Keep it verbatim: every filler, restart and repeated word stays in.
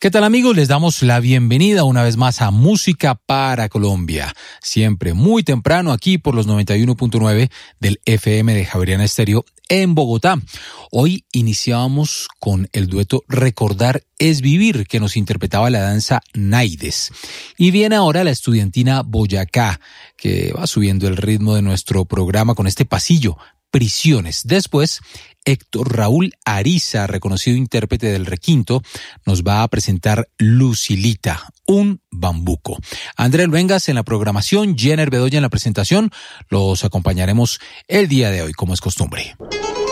¿Qué tal, amigos? Les damos la bienvenida una vez más a Música para Colombia. Siempre muy temprano aquí por los noventa y uno punto nueve del F M de Javeriana Estéreo en Bogotá. Hoy iniciábamos con el dueto Recordar es Vivir, que nos interpretaba la danza Naides. Y viene ahora la estudiantina Boyacá, que va subiendo el ritmo de nuestro programa con este pasillo, Prisiones. Después, Héctor Raúl Ariza, reconocido intérprete del requinto, nos va a presentar Lucilita, un bambuco. Andrés Luengas en la programación, Jenner Bedoya en la presentación. Los acompañaremos el día de hoy, como es costumbre.